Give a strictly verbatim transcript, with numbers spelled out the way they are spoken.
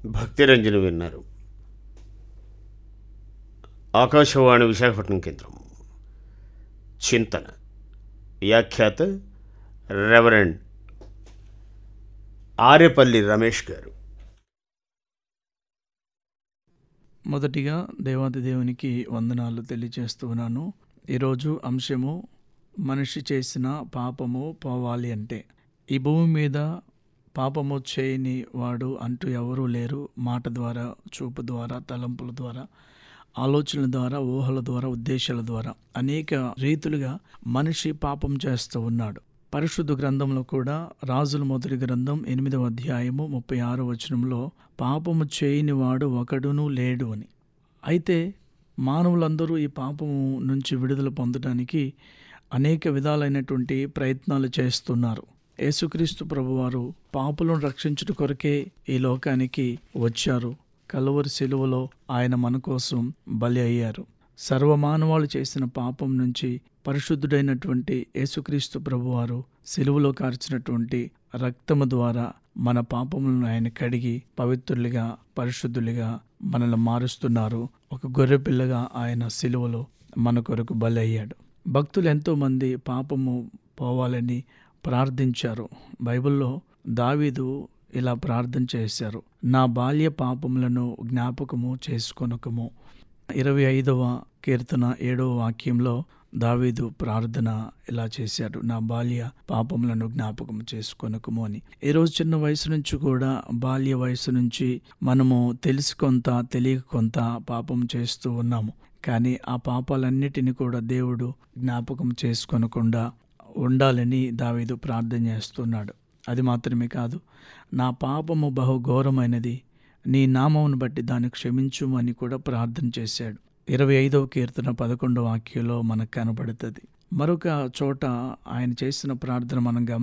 భక్తిరంజని విన్నారు. ఆకాశవాణి విశాఖపట్నం కేంద్రం. చింతన వ్యాఖ్యాత రెవరెండ్ ఆరేపల్లి రమేష్ గారు. మొదటిగా దేవాది దేవునికి వందనాలు తెలియజేస్తూ ఉన్నాను. ఈరోజు అంశము మనిషి చేసిన పాపము పోవాలి అంటే. ఈ భూమి మీద పాపము చేయని వాడు అంటూ ఎవరూ లేరు. మాట ద్వారా, చూపు ద్వారా, తలంపుల ద్వారా, ఆలోచనల ద్వారా, ఊహల ద్వారా, ఉద్దేశాల ద్వారా అనేక రీతులుగా మనిషి పాపం చేస్తూ ఉన్నాడు. పరిశుద్ధ గ్రంథంలో కూడా రాజుల మొదటి గ్రంథం ఎనిమిదవ అధ్యాయము ముప్పై ఆరో వచనంలో పాపము చేయని వాడు ఒకడును లేడు అని. అయితే మానవులందరూ ఈ పాపము నుంచి విడుదల పొందడానికి అనేక విధాలైనటువంటి ప్రయత్నాలు చేస్తున్నారు. యేసుక్రీస్తు ప్రభువారు పాపులను రక్షించుట కొరకే ఈ లోకానికి వచ్చారు. కలువరి శిలువలో ఆయన మన కోసం బలి అయ్యారు. సర్వమానవాళు చేసిన పాపం నుంచి పరిశుద్ధుడైనటువంటి యేసుక్రీస్తు ప్రభువారు శిలువలో కార్చినటువంటి రక్తము ద్వారా మన పాపములను ఆయన కడిగి పవిత్రులుగా, పరిశుద్ధులుగా మనల్ని మారుస్తున్నారు. ఒక గొర్రెపిల్లగా ఆయన శిలువలో మన కొరకు బలి అయ్యాడు. భక్తులు ఎంతోమంది పాపము పోవాలని ప్రార్థించారు. బైబిల్లో దావీదు ఇలా ప్రార్థన చేశారు, నా బాల్య పాపములను జ్ఞాపకము చేసుకొనకము. ఇరవై ఐదవ కీర్తన ఏడవ వాక్యంలో దావీదు ప్రార్థన ఇలా చేశాడు, నా బాల్య పాపములను జ్ఞాపకం చేసుకొనకము అని. ఈరోజు చిన్న వయసు నుంచి కూడా, బాల్య వయసు నుంచి మనము తెలిసి కొంత తెలియక కొంత పాపం చేస్తూ ఉన్నాము. కానీ ఆ పాపాలన్నిటిని కూడా దేవుడు జ్ఞాపకం చేసుకొనకుండా ఉండాలని దావీదు ప్రార్థన చేస్తున్నాడు. అది మాత్రమే కాదు, నా పాపము బహు ఘోరమైనది, నీ నామమును బట్టి దాన్ని క్షమించుము అని కూడా ప్రార్థన చేశాడు. ఇరవై ఐదవ కీర్తన పదకొండవ వాక్యంలో మనకు కనబడుతుంది. మరొక చోట ఆయన చేసిన ప్రార్థన మనం గమ